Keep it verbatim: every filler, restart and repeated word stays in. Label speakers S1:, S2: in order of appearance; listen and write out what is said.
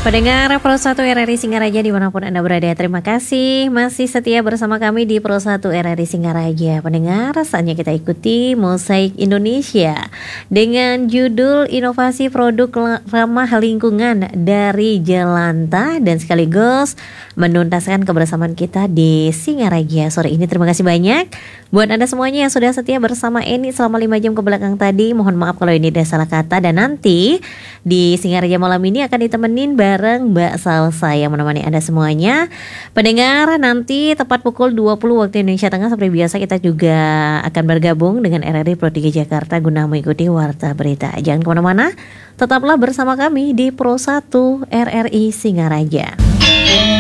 S1: Pendengar Pro satu R R I Singaraja dimanapun Anda berada, terima kasih masih setia bersama kami di Pro satu R R I Singaraja. Pendengar, saatnya kita ikuti Mosaik Indonesia dengan judul Inovasi Produk Ramah Lingkungan dari Jelantah dan sekaligus menuntaskan kebersamaan kita di Singaraja sore ini. Terima kasih banyak buat Anda semuanya yang sudah setia bersama Eni selama lima jam ke belakang tadi. Mohon maaf kalau ini ada salah kata, dan nanti di Singaraja malam ini akan ditemenin bareng Mbak Salsa yang menemani Anda semuanya. Pendengar, nanti tepat pukul dua puluh waktu Indonesia Tengah seperti biasa kita juga akan bergabung dengan R R I Pro tiga Jakarta guna mengikuti warta berita. Jangan kemana-mana, tetaplah bersama kami di Pro satu R R I Singaraja.